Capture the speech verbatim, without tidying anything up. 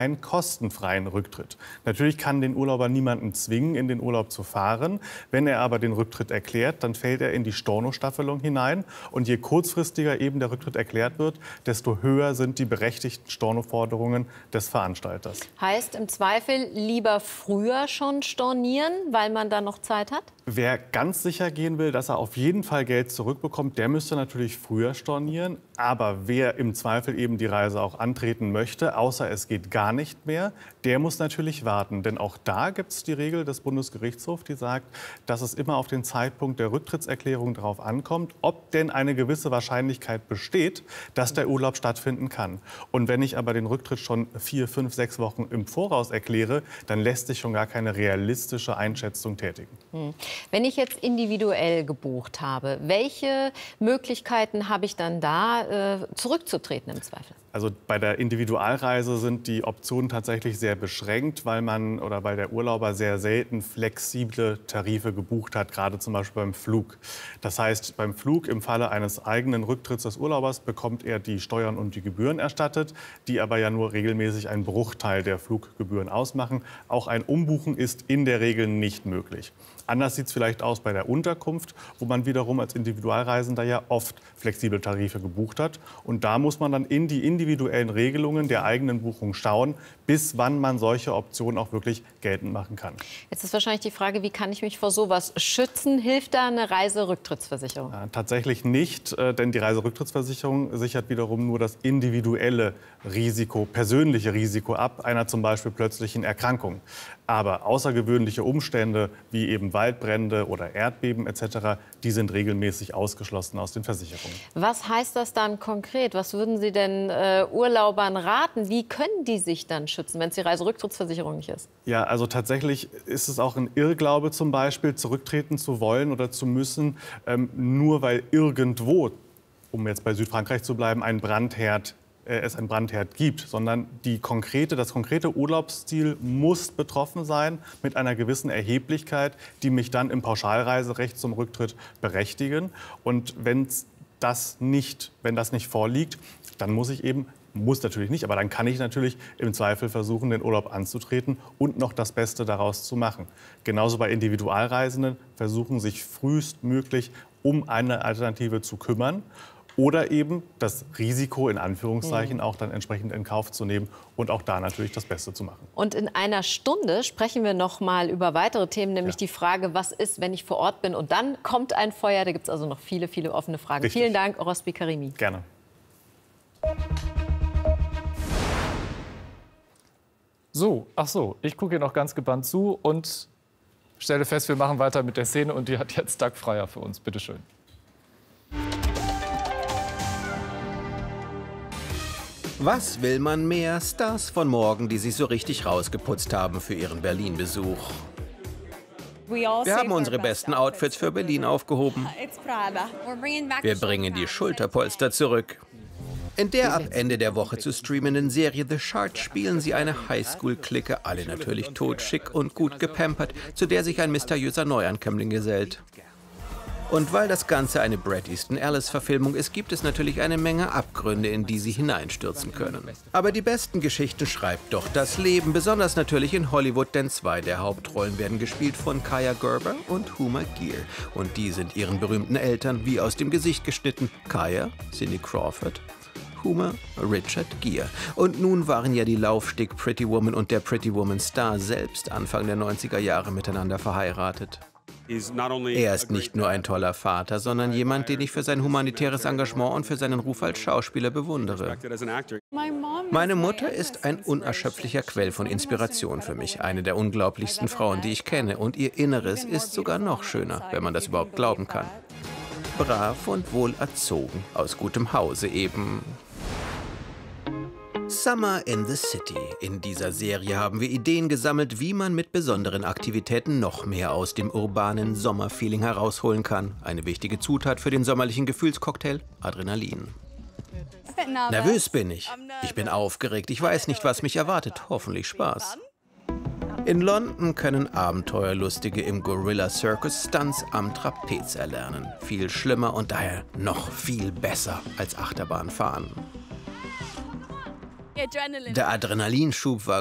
einen kostenfreien Rücktritt. Natürlich kann den Urlauber niemanden zwingen, in den Urlaub zu fahren. Wenn er aber den Rücktritt erklärt, dann fällt er in die Stornostaffelung hinein. Und je kurzfristiger eben der Rücktritt erklärt wird, desto höher sind die berechtigten Stornoforderungen des Veranstalters. Heißt im Zweifel lieber früher schon stornieren, weil man dann noch Zeit hat? Wer ganz sicher gehen will, dass er auf jeden Fall Geld zurückbekommt, der müsste natürlich früher stornieren. Aber wer im Zweifel eben die Reise auch antreten möchte, außer es geht gar nicht mehr, der muss natürlich warten. Denn auch da gibt es die Regel des Bundesgerichtshofs, die sagt, dass es immer auf den Zeitpunkt der Rücktrittserklärung darauf ankommt, ob denn eine gewisse Wahrscheinlichkeit besteht, dass der Urlaub stattfinden kann. Und wenn ich aber den Rücktritt schon vier, fünf, sechs Wochen im Voraus erkläre, dann lässt sich schon gar keine realistische Einschätzung tätigen. Hm. Wenn ich jetzt individuell gebucht habe, welche Möglichkeiten habe ich dann da, äh, zurückzutreten im Zweifel? Also bei der Individualreise sind die Optionen tatsächlich sehr beschränkt, weil man oder weil der Urlauber sehr selten flexible Tarife gebucht hat, gerade zum Beispiel beim Flug. Das heißt, beim Flug im Falle eines eigenen Rücktritts des Urlaubers bekommt er die Steuern und die Gebühren erstattet, die aber ja nur regelmäßig einen Bruchteil der Fluggebühren ausmachen. Auch ein Umbuchen ist in der Regel nicht möglich. Anders sieht es vielleicht aus bei der Unterkunft, wo man wiederum als Individualreisender ja oft flexible Tarife gebucht hat. Und da muss man dann in die individuellen Regelungen der eigenen Buchung schauen, bis wann man solche Optionen auch wirklich geltend machen kann. Jetzt ist wahrscheinlich die Frage, wie kann ich mich vor sowas schützen? Hilft da eine Reiserücktrittsversicherung? Ja, tatsächlich nicht, äh, denn die Reiserücktrittsversicherung sichert wiederum nur das individuelle Risiko, persönliche Risiko ab, einer zum Beispiel plötzlichen Erkrankung. Aber außergewöhnliche Umstände wie eben Waldbrände oder Erdbeben et cetera, die sind regelmäßig ausgeschlossen aus den Versicherungen. Was heißt das dann konkret? Was würden Sie denn äh, Urlaubern raten? Wie können die sich dann schützen, wenn es die Reiserücktrittsversicherung nicht ist? Ja, also tatsächlich ist es auch ein Irrglaube zum Beispiel, zurücktreten zu wollen oder zu müssen, ähm, nur weil irgendwo, um jetzt bei Südfrankreich zu bleiben, ein Brandherd es einen Brandherd gibt, sondern die konkrete, das konkrete Urlaubsziel muss betroffen sein mit einer gewissen Erheblichkeit, die mich dann im Pauschalreiserecht zum Rücktritt berechtigen. Und wenn das nicht, wenn das nicht vorliegt, dann muss ich eben, muss natürlich nicht, aber dann kann ich natürlich im Zweifel versuchen, den Urlaub anzutreten und noch das Beste daraus zu machen. Genauso bei Individualreisenden versuchen sich frühestmöglich um eine Alternative zu kümmern. Oder eben das Risiko in Anführungszeichen auch dann entsprechend in Kauf zu nehmen und auch da natürlich das Beste zu machen. Und in einer Stunde sprechen wir noch mal über weitere Themen, nämlich ja. die Frage, was ist, wenn ich vor Ort bin und dann kommt ein Feuer. Da gibt es also noch viele, viele offene Fragen. Richtig. Vielen Dank, Orospi Karimi. Gerne. So, ach so, ich gucke hier noch ganz gebannt zu und stelle fest, wir machen weiter mit der Szene und die hat jetzt Doug Freier für uns. Bitte schön. Was will man mehr? Stars von morgen, die sich so richtig rausgeputzt haben für ihren Berlin-Besuch. Wir haben unsere besten Outfits für Berlin aufgehoben. Wir bringen die Schulterpolster zurück. In der ab Ende der Woche zu streamenden Serie The Shard spielen sie eine Highschool-Clique, alle natürlich totschick und gut gepampert, zu der sich ein mysteriöser Neuankömmling gesellt. Und weil das Ganze eine Bret Easton Ellis-Verfilmung ist, gibt es natürlich eine Menge Abgründe, in die sie hineinstürzen können. Aber die besten Geschichten schreibt doch das Leben, besonders natürlich in Hollywood, denn zwei der Hauptrollen werden gespielt von Kaia Gerber und Huma Gear. Und die sind ihren berühmten Eltern wie aus dem Gesicht geschnitten. Kaia, Cindy Crawford, Huma, Richard Gere. Und nun waren ja die Laufsteg Pretty Woman und der Pretty Woman Star selbst Anfang der neunziger Jahre miteinander verheiratet. Er ist nicht nur ein toller Vater, sondern jemand, den ich für sein humanitäres Engagement und für seinen Ruf als Schauspieler bewundere. Meine Mutter ist ein unerschöpflicher Quell von Inspiration für mich, eine der unglaublichsten Frauen, die ich kenne. Und ihr Inneres ist sogar noch schöner, wenn man das überhaupt glauben kann. Brav und wohl erzogen, aus gutem Hause eben. Summer in the City. In dieser Serie haben wir Ideen gesammelt, wie man mit besonderen Aktivitäten noch mehr aus dem urbanen Sommerfeeling herausholen kann. Eine wichtige Zutat für den sommerlichen Gefühlscocktail: Adrenalin. Nervös bin ich. Ich bin aufgeregt. Ich weiß nicht, was mich erwartet. Hoffentlich Spaß. In London können Abenteuerlustige im Gorilla Circus Stunts am Trapez erlernen. Viel schlimmer und daher noch viel besser als Achterbahnfahren. Der Adrenalinschub war